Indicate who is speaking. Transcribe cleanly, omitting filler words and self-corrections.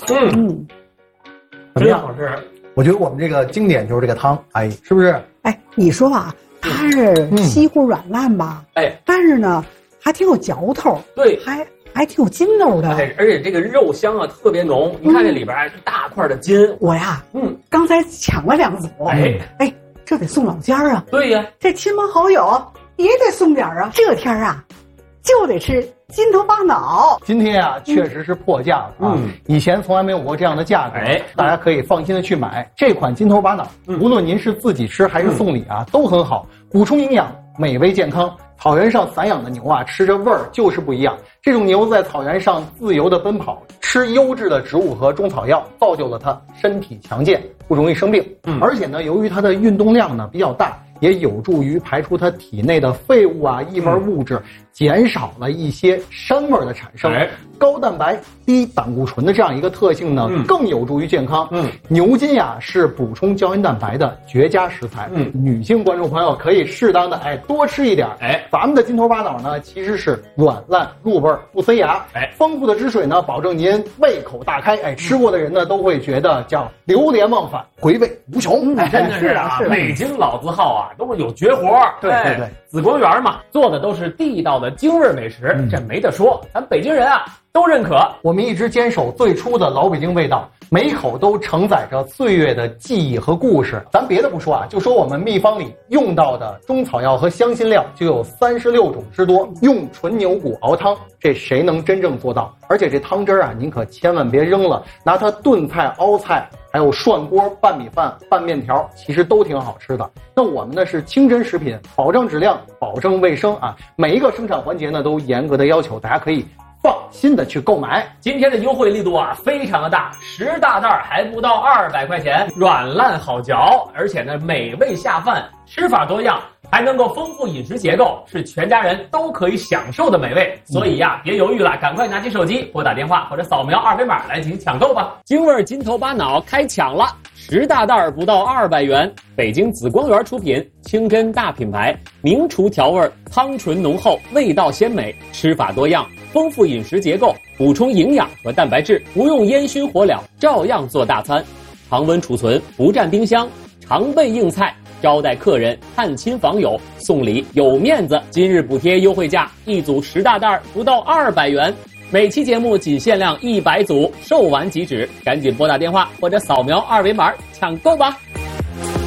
Speaker 1: 怎么样？好吃。我觉得我们这个经典就是这个汤，哎，是不是？
Speaker 2: 哎，你说吧，它是稀乎软烂吧？但是呢，还挺有嚼头，
Speaker 3: 对，
Speaker 2: 还挺有筋道的。
Speaker 3: 而且这个肉香啊特别浓，你看这里边一大块的筋。
Speaker 2: 我呀，刚才抢了2组，这得送老家啊。
Speaker 3: 对呀，
Speaker 2: 这亲朋好友也得送点啊。这天啊，就得吃金头巴脑。
Speaker 1: 今天啊，确实是破价了啊！以前从来没有过这样的价格，大家可以放心的去买这款金头巴脑。无论您是自己吃还是送礼啊，都很好，补充营养，美味健康。草原上散养的牛啊，吃着味儿就是不一样。这种牛在草原上自由的奔跑，吃优质的植物和中草药，造就了它身体强健，不容易生病。而且呢，由于它的运动量呢比较大，也有助于排出它体内的废物啊、异味物质，减少了一些膻味的产生。高蛋白、低胆固醇的这样一个特性呢，更有助于健康。牛筋呀是补充胶原蛋白的绝佳食材。女性观众朋友可以适当的多吃一点。咱们的金头巴脑呢，其实是软烂入味不塞牙。丰富的汁水呢，保证您胃口大开。吃过的人呢都会觉得叫流连忘返，回味无穷。
Speaker 3: 真的是啊，北京老字号啊，都是有绝活。
Speaker 1: 对，
Speaker 3: 紫光园嘛，做的都是地道的京味美食，这没得说，咱北京人啊都认可。
Speaker 1: 我们一直坚守最初的老北京味道，每一口都承载着岁月的记忆和故事。咱别的不说啊，就说我们秘方里用到的中草药和香辛料就有36种之多，用纯牛骨熬汤，这谁能真正做到？而且这汤汁啊，您可千万别扔了，拿它炖菜、熬菜，还有涮锅、拌米饭、拌面条，其实都挺好吃的。那我们呢是清真食品，保证质量，保证卫生啊，每一个生产环节呢都严格的要求，大家可以放心的去购买。
Speaker 3: 今天的优惠力度啊非常的大，10大袋还不到200块钱，软烂好嚼，而且呢美味下饭，吃法多样，还能够丰富饮食结构，是全家人都可以享受的美味。所以呀，别犹豫了，赶快拿起手机拨打电话或者扫描2维码来进行抢购吧。京味金头巴脑开抢了，10大袋不到200元，北京紫光园出品，清真大品牌，名厨调味，汤醇浓厚，味道鲜美，吃法多样，丰富饮食结构，补充营养和蛋白质，不用烟熏火燎，照样做大餐，常温储存，不占冰箱，常备硬菜，招待客人、探亲访友，送礼有面子。今日补贴优惠价，一组10大袋不到200元，每期节目仅限量100组，售完即止，赶紧拨打电话或者扫描2维码抢购吧。